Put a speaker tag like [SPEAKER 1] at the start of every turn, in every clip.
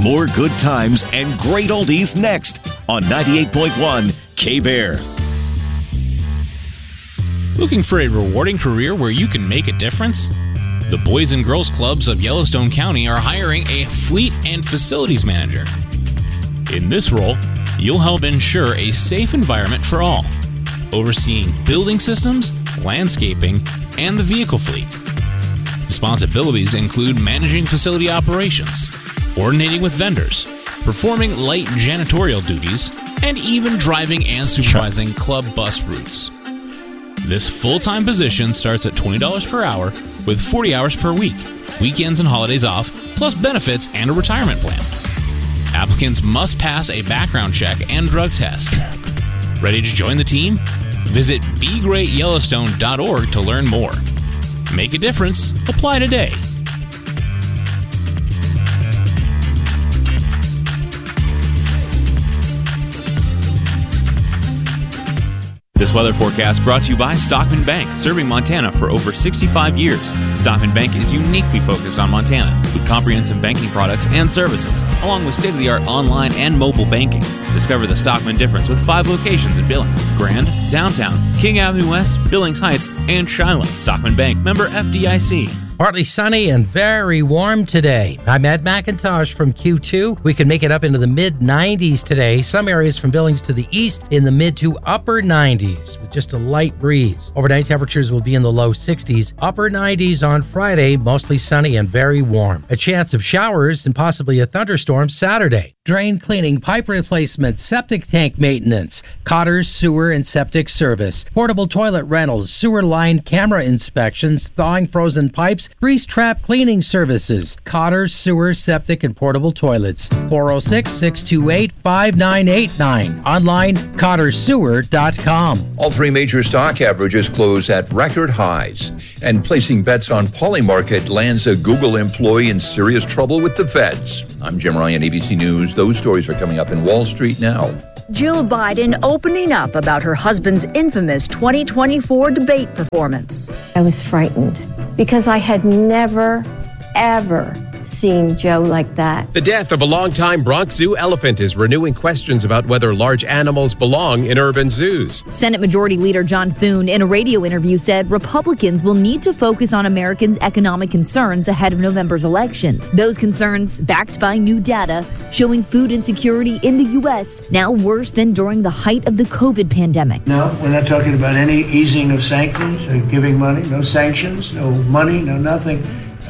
[SPEAKER 1] More good times and great oldies next on 98.1 K-Bear.
[SPEAKER 2] Looking for a rewarding career where you can make a difference? The Boys and Girls Clubs of Yellowstone County are hiring a fleet and facilities manager. In this role, you'll help ensure a safe environment for all, overseeing building systems, landscaping, and the vehicle fleet. Responsibilities include managing facility operations, coordinating with vendors, performing light janitorial duties, and even driving and supervising club bus routes. This full-time position starts at $20 per hour with 40 hours per week, weekends and holidays off, plus benefits and a retirement plan. Applicants must pass a background check and drug test. Ready to join the team? Visit BeGreatYellowstone.org to learn more. Make a difference. Apply today.
[SPEAKER 3] This weather forecast brought to you by Stockman Bank, serving Montana for over 65 years. Stockman Bank is uniquely focused on Montana, with comprehensive banking products and services, along with state-of-the-art online and mobile banking. Discover the Stockman difference with 5 locations in Billings, Grand, Downtown, King Avenue West, Billings Heights, and Shiloh. Stockman Bank, member FDIC.
[SPEAKER 4] Partly sunny and very warm today. I'm Ed McIntosh from Q2. We can make it up into the mid-90s today. Some areas from Billings to the east in the mid to upper 90s with just a light breeze. Overnight temperatures will be in the low 60s. Upper 90s on Friday, mostly sunny and very warm. A chance of showers and possibly a thunderstorm Saturday. Drain cleaning, pipe replacement, septic tank maintenance, Cotter's sewer and septic service, portable toilet rentals, sewer line camera inspections, thawing frozen pipes, grease trap cleaning services, Cotter's sewer, septic, and portable toilets. 406-628-5989. Online, CotterSewer.com.
[SPEAKER 5] All 3 major stock averages close at record highs. And placing bets on Polymarket lands a Google employee in serious trouble with the feds. I'm Jim Ryan, ABC News. Those stories are coming up in Wall Street now.
[SPEAKER 6] Jill Biden opening up about her husband's infamous 2024 debate performance.
[SPEAKER 7] I was frightened because I had never, ever seen Joe like that.
[SPEAKER 8] The death of a longtime Bronx Zoo elephant is renewing questions about whether large animals belong in urban zoos.
[SPEAKER 9] Senate Majority Leader John Thune, in a radio interview, said Republicans will need to focus on Americans' economic concerns ahead of November's election. Those concerns backed by new data showing food insecurity in the U.S. now worse than during the height of the COVID pandemic.
[SPEAKER 10] No, we're not talking about any easing of sanctions or giving money. No sanctions, no money, no nothing.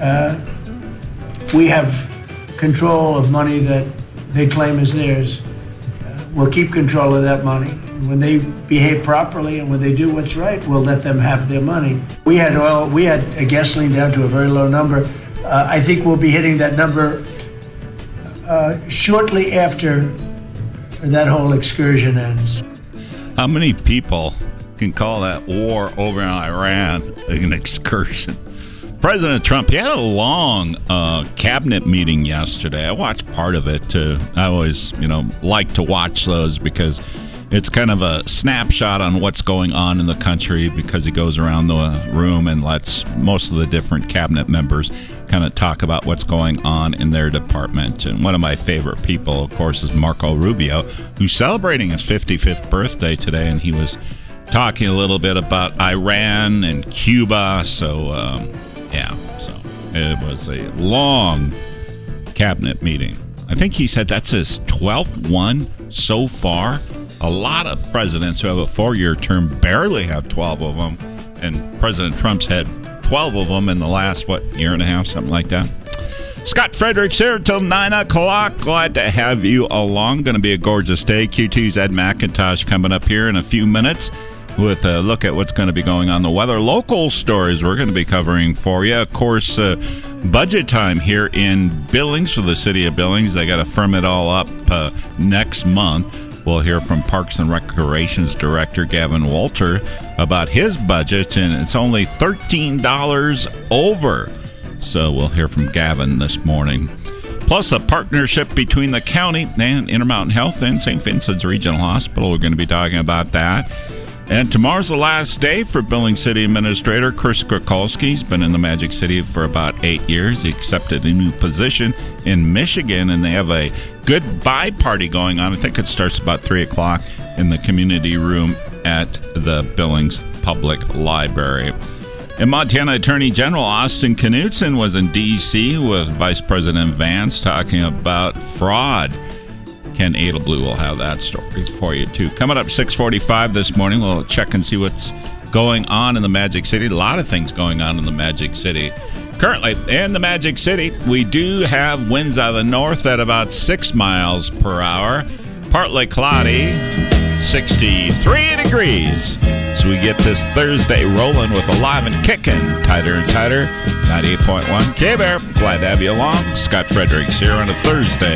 [SPEAKER 10] We have control of money that they claim is theirs. We'll keep control of that money. When they behave properly and when they do what's right, we'll let them have their money. We had gasoline down to a very low number. I think we'll be hitting that number shortly after that whole excursion ends.
[SPEAKER 11] How many people can call that war over in Iran an excursion? President Trump, he had a long cabinet meeting yesterday. I watched part of it. I always, like to watch those because it's kind of a snapshot on what's going on in the country, because he goes around the room and lets most of the different cabinet members kind of talk about what's going on in their department. And one of my favorite people, of course, is Marco Rubio, who's celebrating his 55th birthday today, and he was talking a little bit about Iran and Cuba. So it was a long cabinet meeting. I think he said that's his 12th one so far. A lot of presidents who have a 4-year term barely have 12 of them, and President Trump's had 12 of them in the last, year and a half, something like that. Scott Fredericks here till 9 o'clock. Glad to have you along. Going to be a gorgeous day. Q2's Ed McIntosh coming up here in a few minutes with a look at what's going to be going on the weather. Local stories we're going to be covering for you. Of course, budget time here in Billings for the city of Billings. They got to firm it all up next month. We'll hear from Parks and Recreations Director Gavin Walter about his budget, and it's only $13 over. So we'll hear from Gavin this morning. Plus, a partnership between the county and Intermountain Health and St. Vincent's Regional Hospital. We're going to be talking about that. And tomorrow's the last day for Billings City Administrator Chris Grikulski. He's been in the Magic City for about 8 years. He accepted a new position in Michigan, and they have a goodbye party going on. I think it starts about 3 o'clock in the community room at the Billings Public Library. In Montana, Attorney General Austin Knudsen was in D.C. with Vice President Vance talking about fraud. Ken Edelblue will have that story for you, too. Coming up 6:45 this morning, we'll check and see what's going on in the Magic City. A lot of things going on in the Magic City. Currently, in the Magic City, we do have winds out of the north at about 6 miles per hour. Partly cloudy, 63 degrees. So we get this Thursday rolling with Alive and Kicking. Tighter and tighter. 98.1 K-Bear. Glad to have you along. Scott Fredericks here on a Thursday.